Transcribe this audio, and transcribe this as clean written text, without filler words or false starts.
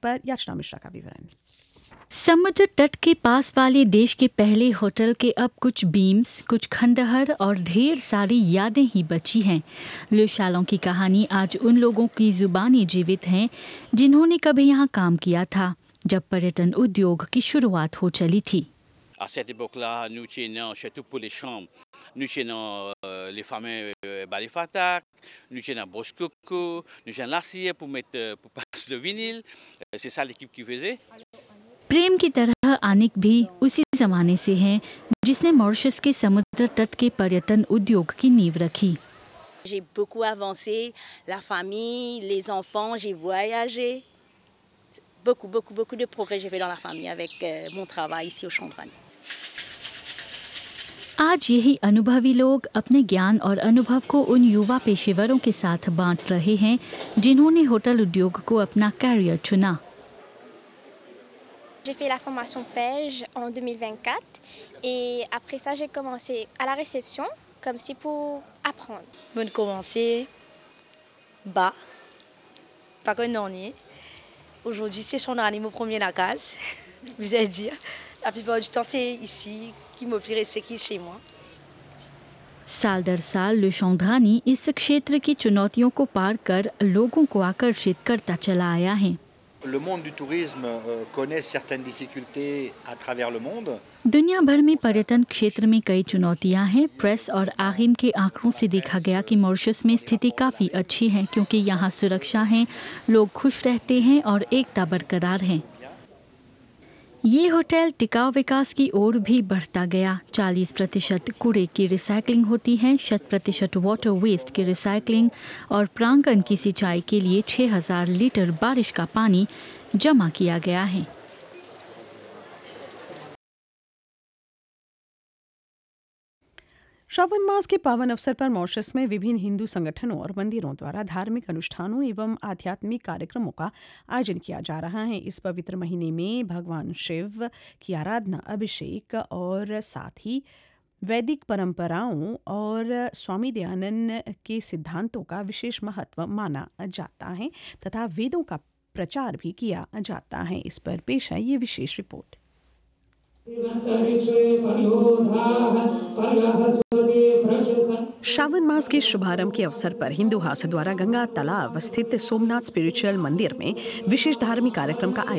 पर याचना मिश्रा का विवरण। समुद्र तट के पास वाले देश के पहले होटल के अब कुछ बीम्स, कुछ खंडहर और ढेर सारी यादें ही बची हैं। ले शालों की कहानी आज उन लोगों की जुबानी जीवित है जिन्होंने कभी यहाँ काम किया था जब पर्यटन उद्योग की शुरुआत हो चली थी। À cette époque-là, nous tenions surtout pour les chambres, nous tenions les fameux balifatak, nous tenions broche coco, nous tenions l'acier pour mettre pour passer le vinyle. C'est ça l'équipe qui faisait. प्रेम की तरह आनिक भी उसी जमाने से हैं जिसने Mauritius के समुद्र तट के पर्यटन उद्योग की नींव रखी। J'ai beaucoup avancé, la famille, les enfants, j'ai voyagé. Beaucoup de progrès j'ai fait dans la famille avec mon travail ici au Chandrani. आज यही अनुभवी लोग अपने ज्ञान और अनुभव को उन युवा पेशेवरों के साथ बांट रहे हैं जिन्होंने होटल उद्योग को अपना कैरियर चुना। J'ai fait la formation PEJ en 2024 et après ça j'ai commencé à la réception comme si pour apprendre. Bonne commencer bas, pas qu'un ornier. Aujourd'hui c'est Chandrani mon premier la case, vous allez dire. La plupart du temps c'est ici qui me plaît c'est qui chez moi. साल दर साल ले चौंधरानी इस क्षेत्र की चुनौतियों को पार कर लोगों को आकर्षित करता चला आया है। Le monde du tourisme connaît certaines difficultés à travers le monde. दुनिया भर में पर्यटन क्षेत्र में कई चुनौतियां हैं। प्रेस और आहिम के आंकड़ों से देखा गया कि मॉरिशस में स्थिति काफ़ी अच्छी है क्योंकि यहाँ सुरक्षा है, लोग खुश रहते हैं और एकता बरकरार है। ये होटल टिकाऊ विकास की ओर भी बढ़ता गया। 40% कूड़े की रिसाइकलिंग होती है, 100% वाटर वेस्ट की रिसाइकलिंग और प्रांगण की सिंचाई के लिए 6000 लीटर बारिश का पानी जमा किया गया है। श्रावण मास के पावन अवसर पर मॉरिशस में विभिन्न हिंदू संगठनों और मंदिरों द्वारा धार्मिक अनुष्ठानों एवं आध्यात्मिक कार्यक्रमों का आयोजन किया जा रहा है। इस पवित्र महीने में भगवान शिव की आराधना, अभिषेक और साथ ही वैदिक परंपराओं और स्वामी दयानंद के सिद्धांतों का विशेष महत्व माना जाता है तथा वेदों का प्रचार भी किया जाता है। इस पर पेश है ये विशेष रिपोर्ट। श्रावण मास के शुभारंभ के अवसर पर हिंदू हाउस द्वारा गंगा तालाब स्थित सोमनाथ स्पिरिचुअल मंदिर में विशेष धार्मिक कार्यक्रम का